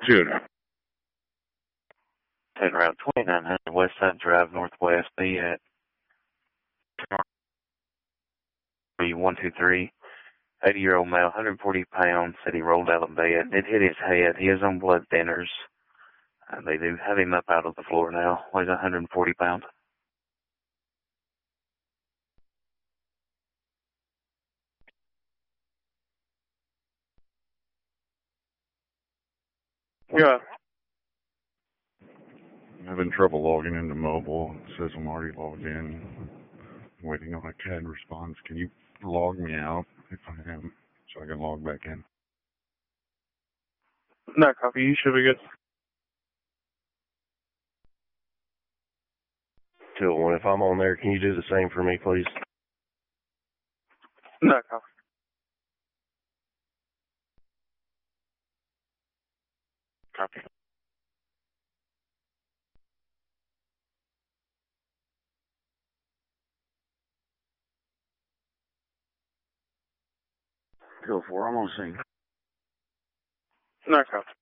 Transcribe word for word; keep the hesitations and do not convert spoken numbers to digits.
Judah. Take Route twenty-nine hundred West Side Drive Northwest, be at one two three. eighty-year-old male, one hundred forty pounds, said he rolled out of bed. It hit his head. He is on blood thinners. Uh, they do have him up out of the floor now. Weighs one hundred forty pounds. Yeah. I'm having trouble logging into mobile. It says I'm already logged in. I'm waiting on a C A D response. Can you log me out if I am, so I can log back in? No copy. You should be good. two oh one, if I'm on there, can you do the same for me, please? No copy. Copy. two oh four, I'm on scene. No copy.